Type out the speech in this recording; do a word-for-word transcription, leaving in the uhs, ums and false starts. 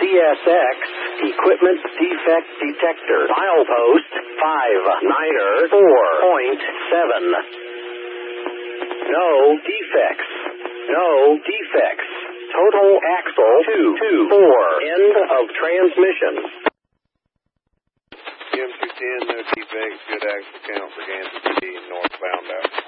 S X Equipment Defect Detector. Milepost five niner four point seven. No defects. No defects. Total axle two two four. End of transmission. M two ten, no defects, good axle count for Kansas City, northbound out.